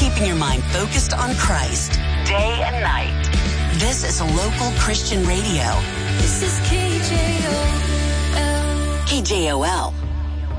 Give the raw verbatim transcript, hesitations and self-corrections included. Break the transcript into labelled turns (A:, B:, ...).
A: keeping your mind focused on Christ day and night. This is local Christian radio.
B: This is K J O L.
A: K J O L.